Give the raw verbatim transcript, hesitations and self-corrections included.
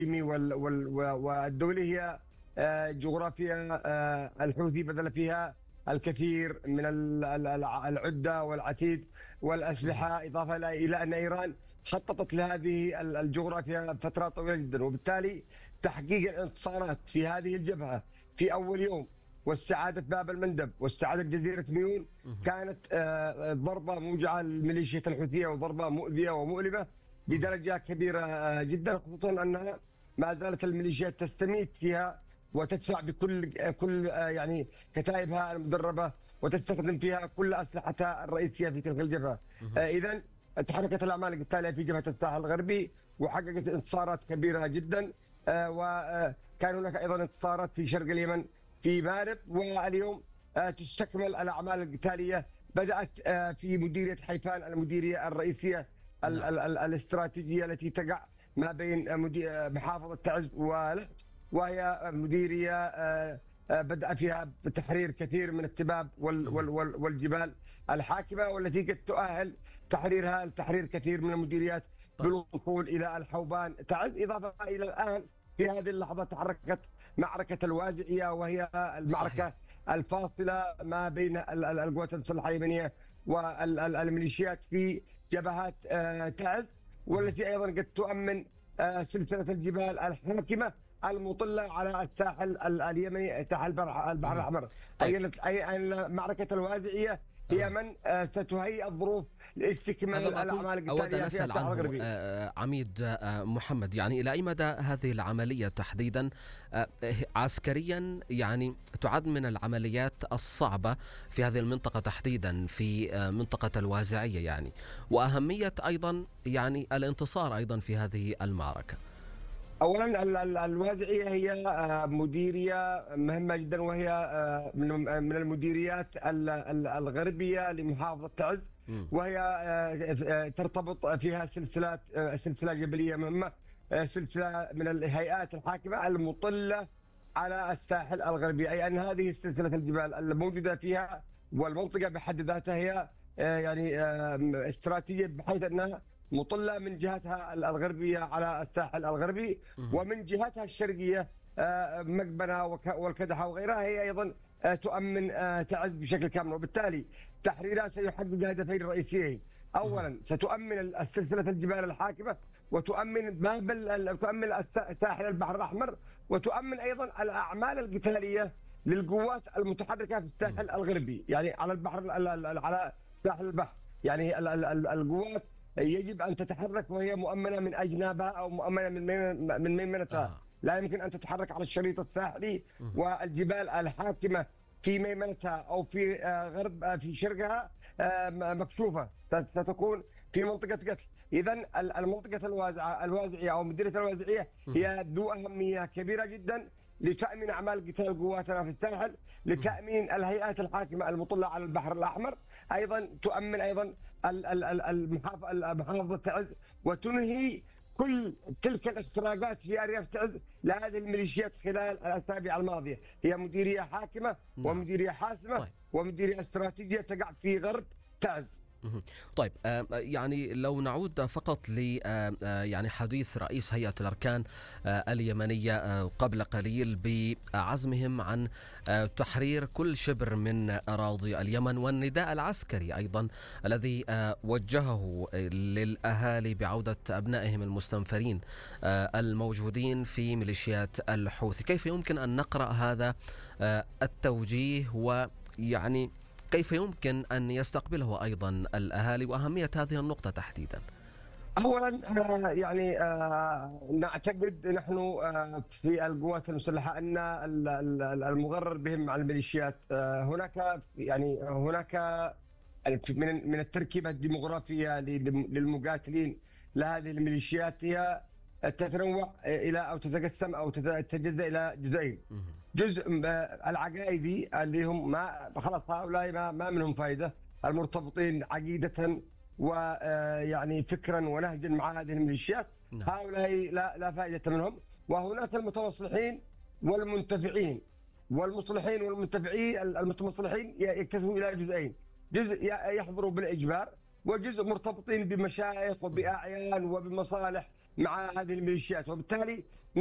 وال- وال- والدولي هي آه، جغرافيا آه، الحوثي بذل فيها الكثير من ال- ال- الع- العدة والعتيد مهم. والأسلحة، إضافة إلى إلى أن إيران خططت لهذه ال- الجغرافيا فترات طويلة جدا، وبالتالي تحقيق الانتصارات في هذه الجبهة في أول يوم واستعادة باب المندب واستعادة جزيرة ميون مهم. كانت آه، ضربة موجعة للميليشيا الحوثية وضربة مؤذية ومؤلمة مهم. بدرجة كبيرة آه، جدا، خصوصا أنها ما زالت الميليشيات تستميت فيها وتدفع بكل كل يعني كتائبها المدربه وتستخدم فيها كل اسلحتها الرئيسيه في تلك الجبهه. مهم. اذا تحركت الاعمال القتاليه في جبهه الساحل الغربي وحققت انتصارات كبيره جدا، آه، وكان هناك ايضا انتصارات في شرق اليمن في مارب، واليوم آه، تستكمل الاعمال القتاليه. بدات آه، في مديريه حيفان، المديريه الرئيسيه ال- نعم. ال- ال- الاستراتيجيه التي تقع ما بين مدي- محافظه تعز ولحج، وهي مديريه آه، آه، بدأ فيها بتحرير كثير من التباب وال- مهم. وال- وال- والجبال الحاكمه، والتي قد تؤهل تحريرها لتحرير كثير من المديريات طيب. بالوصول الى الحوبان تعز. اضافه الى الان في هذه اللحظه تحركت معركه الوازعيه، وهي صحيح. المعركه الفاصله ما بين ال- ال- القوات المسلحه اليمنيه والميليشيات في جبهات آه، تعز، مهم. والتي ايضا قد تؤمن آه، سلسله الجبال الحاكمه المطله على الساحل ال- اليمني، ساحل البحر البحر مهم. الاحمر. طيب. اي اي أن معركه الوازعيه هي أها. من آه، ستهيئ الظروف هذا لاستكمال ما كنت الاعمال أود أن القتاليه في أسأل الساحل عنه، الغربي. آه، عميد آه، محمد. يعني إلى أي مدى هذه العملية تحديدا آه، عسكريا يعني تعد من العمليات الصعبة في هذه المنطقة تحديدا، في آه، منطقة الوازعية يعني، وأهمية أيضا يعني الانتصار أيضا في هذه المعركة؟ اولا ال- ال- الوازعيه هي آه، مديريه مهمه جدا، وهي آه، من من المديريات ال- ال- الغربيه لمحافظه تعز، مم. وهي آه، آه، ترتبط فيها سلسلات آه، سلسله جبليه مهمه، آه، سلسله من الهيئات الحاكمه المطله على الساحل الغربي. اي ان هذه سلسله الجبال الموجوده فيها والمنطقه بحد ذاتها هي آه، يعني آه، استراتيجيه، بحيث انها مطله من جهتها الغربيه على الساحل الغربي، مم. ومن جهتها الشرقيه آه، مقبنه وك- والكدحه وغيرها هي ايضا آه، تؤمن آه، تعز بشكل كامل. وبالتالي تحريرها سيحقق هدفين رئيسيين. مم. اولا ستؤمن السلسله الجبال الحاكمه، وتؤمن باب ال- تؤمن الس- ساحل البحر الاحمر، وتؤمن ايضا الاعمال القتاليه للقوات المتحركه في مم. الساحل الغربي، يعني على البحر ال- ال- على ساحل البحر. يعني ال- ال- ال- القوات يجب ان تتحرك وهي مؤمنه من اجنابها او مؤمنه من ميمن- من ميمنتها. آه. لا يمكن ان تتحرك على الشريط الساحلي مم. والجبال الحاكمه في ميمنتها او في آه، غرب آه، في شرقها آه، م- مكشوفه، ست- ستكون في منطقه قتل. اذا ال- المنطقه الوازعه الوازعيه او مديريه الوازعيه مم. هي ذو اهميه كبيره جدا لتامين اعمال قتال قواتنا في الساحل، مم. لتامين الهيئات الحاكمه المطله على البحر الاحمر، ايضا تؤمن ايضا ال- ال- ال- المحافظ- محافظه تعز، وتنهي كل تلك الاختراقات في ارياف تعز لهذه الميليشيات خلال الاسابيع الماضيه. هي مديريه حاكمه نعم. ومديريه حاسمه طيب. ومديريه استراتيجيه تقع في غرب تعز. مهم. طيب، آه، يعني لو نعود فقط ل آه، آه، يعني حديث رئيس هيئة الأركان آه، اليمنية آه، قبل قليل بعزمهم عن آه، تحرير كل شبر من أراضي اليمن، والنداء العسكري أيضا الذي آه، وجهه للأهالي بعودة أبنائهم المستنفرين آه، الموجودين في ميليشيات الحوثي. كيف يمكن أن نقرأ هذا آه، التوجيه، ويعني كيف يمكن أن يستقبله أيضا الأهالي، وأهمية هذه النقطة تحديدا؟ اولا آه، يعني آه، نعتقد نحن آه، في القوات المسلحه ان ال- ال- المغرر بهم مع الميليشيات آه، هناك يعني هناك من من التركيبه الديموغرافيه للم- للمقاتلين لهذه الميليشيات هي تتنوع الى او تتقسم او تتجزا الى جزئين. مهم. جزء آه، العقائدي اللي هم ما خلاص هؤلاء ما, ما منهم فائده، المرتبطين عقيده ويعني فكرا ونهجا مع هذه الميليشيات، نعم. هؤلاء لا لا فائده منهم. وهناك المتصلحين والمنتفعين، والمصلحين والمنتفعين المتصلحين يكتسبوا الى جزئين: جزء يحضروا بالاجبار، وجزء مرتبطين بمشايخ وباعيان وبمصالح مع هذه الميليشيات. وبالتالي